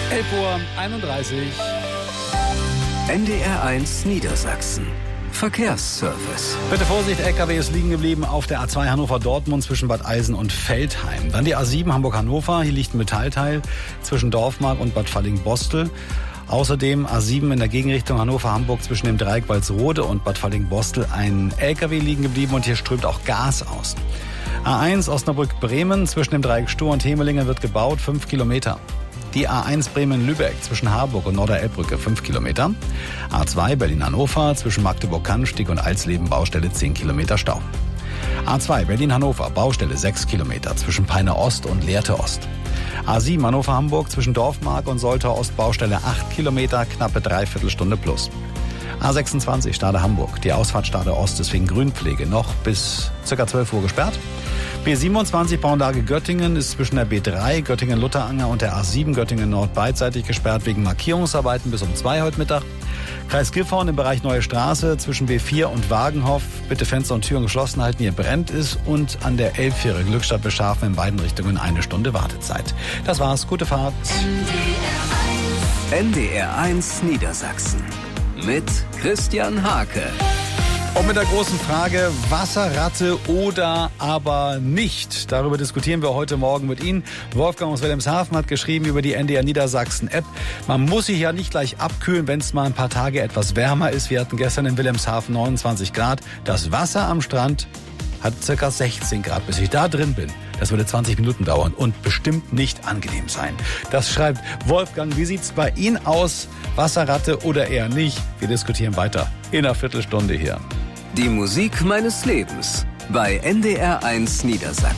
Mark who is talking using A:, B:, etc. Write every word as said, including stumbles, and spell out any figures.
A: elf Uhr einunddreißig.
B: N D R eins Niedersachsen. Verkehrsservice.
A: Bitte Vorsicht, L K W ist liegen geblieben auf der A zwei Hannover-Dortmund zwischen Bad Eisen und Veltheim. Dann die A sieben Hamburg-Hannover, hier liegt ein Metallteil zwischen Dorfmark und Bad Fallingbostel. Außerdem A sieben in der Gegenrichtung Hannover-Hamburg zwischen dem Dreieck Walsrode und Bad Fallingbostel ein L K W liegen geblieben und hier strömt auch Gas aus. A eins Osnabrück-Bremen zwischen dem Dreieck Stur und Hemelingen wird gebaut, fünf Kilometer. Die A eins Bremen-Lübeck zwischen Harburg und Norderelbbrücke fünf Kilometer. A zwei Berlin-Hannover zwischen Magdeburg-Kannstieg und Alsleben-Baustelle zehn Kilometer Stau. A zwei Berlin-Hannover Baustelle sechs Kilometer zwischen Peine Ost und Lehrte Ost. A sieben Hannover-Hamburg zwischen Dorfmark und Soltau Ost Baustelle acht Kilometer, knappe Dreiviertelstunde plus. A sechsundzwanzig Stade Hamburg. Die Ausfahrt Stade Ost ist wegen Grünpflege noch bis ca. zwölf Uhr gesperrt. B siebenundzwanzig Bauanlage Göttingen ist zwischen der B drei Göttingen-Lutteranger und der A sieben Göttingen-Nord beidseitig gesperrt wegen Markierungsarbeiten bis um zwei heute Mittag. Kreis Gifhorn im Bereich Neue Straße zwischen B vier und Wagenhoff. Bitte Fenster und Türen geschlossen halten, hier brennt es. Und an der Elbfähre Glückstadt Beschafen in beiden Richtungen eine Stunde Wartezeit. Das war's, gute Fahrt.
B: N D R eins Niedersachsen mit Christian Hake.
A: Und mit der großen Frage, Wasserratte oder aber nicht. Darüber diskutieren wir heute Morgen mit Ihnen. Wolfgang aus Wilhelmshaven hat geschrieben über die N D R Niedersachsen App. Man muss sich ja nicht gleich abkühlen, wenn es mal ein paar Tage etwas wärmer ist. Wir hatten gestern in Wilhelmshaven neunundzwanzig Grad. Das Wasser am Strand hat ca. sechzehn Grad, bis ich da drin bin. Das würde zwanzig Minuten dauern und bestimmt nicht angenehm sein. Das schreibt Wolfgang. Wie sieht's bei Ihnen aus? Wasserratte oder eher nicht? Wir diskutieren weiter in einer Viertelstunde hier.
B: Die Musik meines Lebens bei N D R eins Niedersachsen.